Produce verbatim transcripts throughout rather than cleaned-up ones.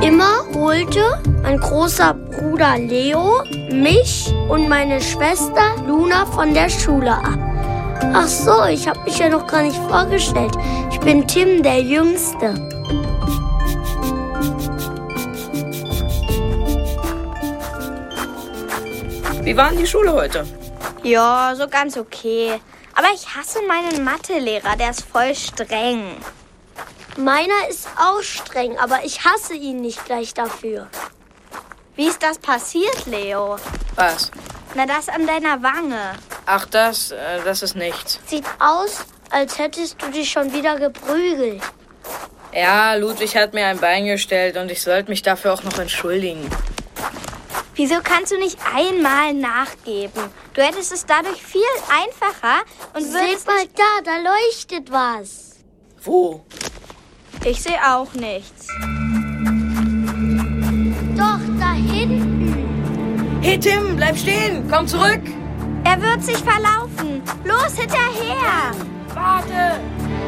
Immer holte mein großer Bruder Leo mich und meine Schwester Luna von der Schule ab. Ach so, ich habe mich ja noch gar nicht vorgestellt. Ich bin Tim, der Jüngste. Wie war denn die Schule heute? Ja, so ganz okay. Aber ich hasse meinen Mathelehrer, der ist voll streng. Meiner ist auch streng, aber ich hasse ihn nicht gleich dafür. Wie ist das passiert, Leo? Was? Na, das an deiner Wange. Ach, das, äh, das ist nichts. Sieht aus, als hättest du dich schon wieder geprügelt. Ja, Ludwig hat mir ein Bein gestellt und ich sollte mich dafür auch noch entschuldigen. Wieso kannst du nicht einmal nachgeben? Du hättest es dadurch viel einfacher und würdest... Seht mal da, da leuchtet was. Wo? Ich sehe auch nichts. Doch, da hinten. Hey Tim, bleib stehen, komm zurück. Er wird sich verlaufen. Los, hinterher. Warte.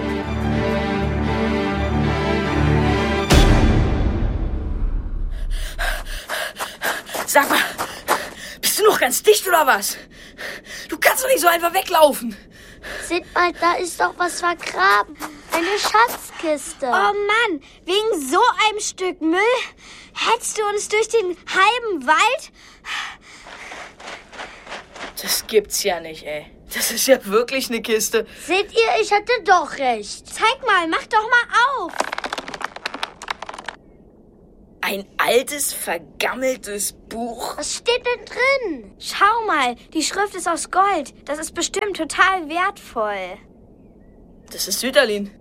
Sag mal, bist du noch ganz dicht oder was? Du kannst doch nicht so einfach weglaufen. Seht mal, da ist doch was vergraben. Eine Schatzkiste. Oh Mann, wegen so einem Stück Müll hättest du uns durch den halben Wald... Das gibt's ja nicht, ey. Das ist ja wirklich eine Kiste. Seht ihr, ich hatte doch recht. Zeig mal, mach doch mal auf. Ein altes, vergammeltes Buch. Was steht denn drin? Schau mal, die Schrift ist aus Gold. Das ist bestimmt total wertvoll. Das ist Sütterlin.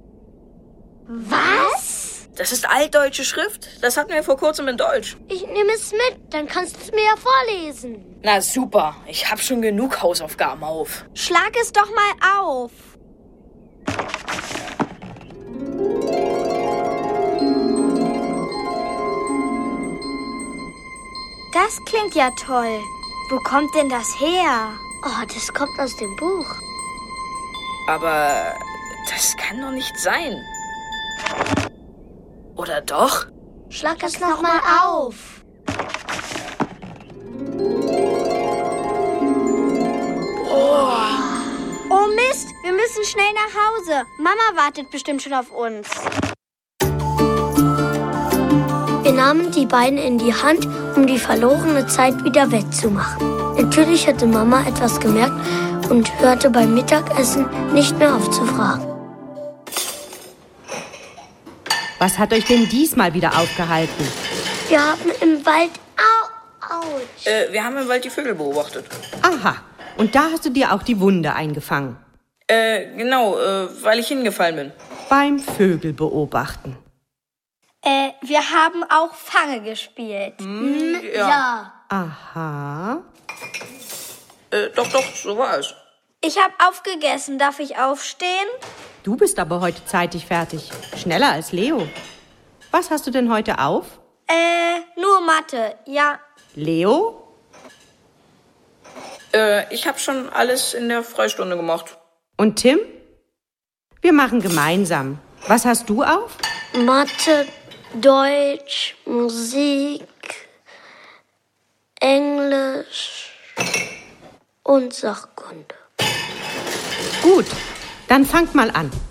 Was? Das ist altdeutsche Schrift. Das hatten wir vor kurzem in Deutsch. Ich nehme es mit, dann kannst du es mir ja vorlesen. Na super, ich hab schon genug Hausaufgaben auf. Schlag es doch mal auf. Das klingt ja toll. Wo kommt denn das her? Oh, das kommt aus dem Buch. Aber das kann doch nicht sein. Oder doch? Schlag, Schlag es noch mal auf. Oh. Oh Mist, wir müssen schnell nach Hause. Mama wartet bestimmt schon auf uns. Wir nahmen die beiden in die Hand, um die verlorene Zeit wieder wettzumachen. Natürlich hatte Mama etwas gemerkt und hörte beim Mittagessen nicht mehr auf zu fragen. Was hat euch denn diesmal wieder aufgehalten? Wir haben im Wald... Au, ouch. Äh, wir haben im Wald die Vögel beobachtet. Aha, und da hast du dir auch die Wunde eingefangen? Äh, genau, äh, weil ich hingefallen bin. Beim Vögel beobachten. Äh, wir haben auch Fange gespielt. Hm, ja. Ja. Aha. Äh, doch, doch, so war es. Ich habe aufgegessen. Darf ich aufstehen? Du bist aber heute zeitig fertig. Schneller als Leo. Was hast du denn heute auf? Äh, nur Mathe, ja. Leo? Äh, ich habe schon alles in der Freistunde gemacht. Und Tim? Wir machen gemeinsam. Was hast du auf? Mathe, Deutsch, Musik, Englisch und Sachkunde. Gut, dann fangt mal an.